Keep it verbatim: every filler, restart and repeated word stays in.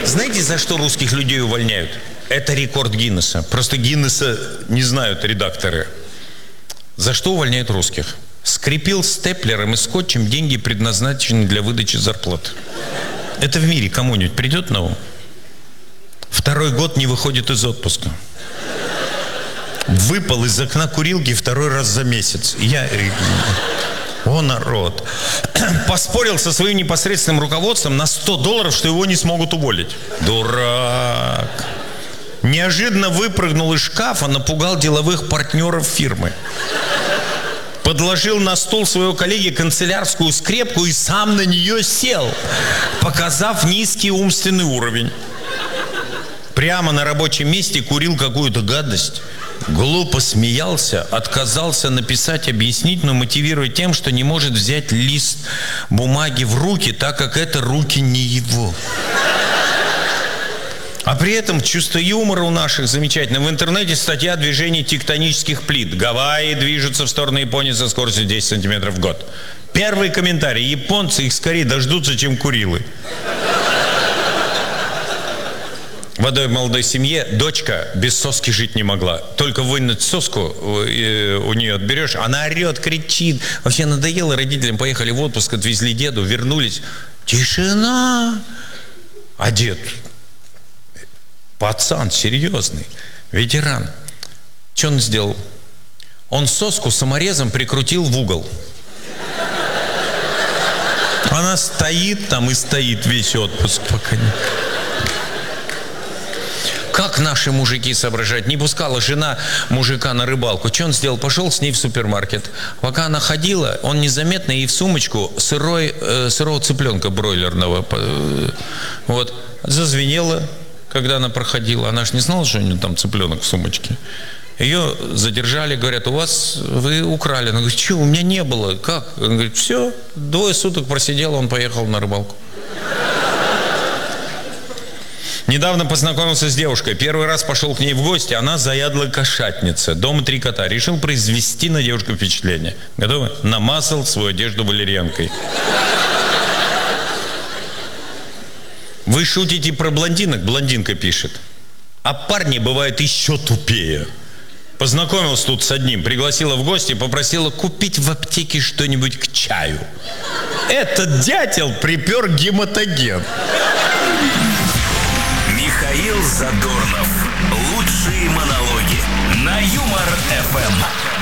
Знаете, за что русских людей увольняют? Это рекорд Гиннесса. Просто Гиннесса не знают редакторы. За что увольняют русских? Скрепил степлером и скотчем деньги, предназначенные для выдачи зарплат. Это в мире кому-нибудь придет на ум? Второй год не выходит из отпуска. Выпал из окна курилки второй раз за месяц. Я... О, народ. Поспорил со своим непосредственным руководством на сто долларов, что его не смогут уволить. Дурак. Неожиданно выпрыгнул из шкафа, напугал деловых партнеров фирмы. Подложил на стол своего коллеги канцелярскую скрепку и сам на нее сел, показав низкий умственный уровень. Прямо на рабочем месте курил какую-то гадость. Глупо смеялся, отказался написать объяснительную, мотивируя тем, что не может взять лист бумаги в руки, так как это руки не его. А при этом чувство юмора у наших замечательно. В интернете статья о движении тектонических плит. Гавайи движутся в сторону Японии со скоростью десять сантиметров в год. Первый комментарий. Японцы их скорее дождутся, чем Курилы. В одной молодой семье дочка без соски жить не могла. Только вынуть соску у нее отберешь, она орет, кричит. Вообще надоело родителям. Поехали в отпуск, отвезли деду, вернулись. Тишина. А дед, пацан серьезный, ветеран. Что он сделал? Он соску саморезом прикрутил в угол. Она стоит там и стоит весь отпуск, пока не... Как наши мужики соображать? Не пускала жена мужика на рыбалку. Что он сделал? Пошел с ней в супермаркет. Пока она ходила, он незаметно ей в сумочку сырой, э, сырого цыпленка бройлерного. Э, вот. Зазвенело, когда она проходила. Она же не знала, что у нее там цыпленок в сумочке. Ее задержали, говорят, у вас, вы украли. Она говорит, что, у меня не было. Как? Он говорит, все, двое суток просидел, он поехал на рыбалку. Недавно познакомился с девушкой. Первый раз пошел к ней в гости. Она заядлая кошатница. Дома три кота. Решил произвести на девушку впечатление. Готовы? Намазал свою одежду валерьянкой. Вы шутите про блондинок? Блондинка пишет. А парни бывают еще тупее. Познакомился тут с одним. Пригласила в гости. Попросила купить в аптеке что-нибудь к чаю. Этот дятел припер гематоген. Михаил Задорнов. Лучшие монологи на Юмор эф эм.